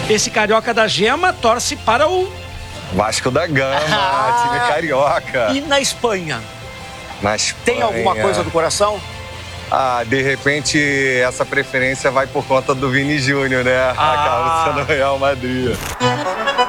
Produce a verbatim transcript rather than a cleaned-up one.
Esse carioca da Gema torce para o... Vasco da Gama, time carioca. E na Espanha? Na Espanha. Tem alguma coisa do coração? Ah, de repente essa preferência vai por conta do Vini Júnior, né? Ah. Acaba sendo Real Madrid.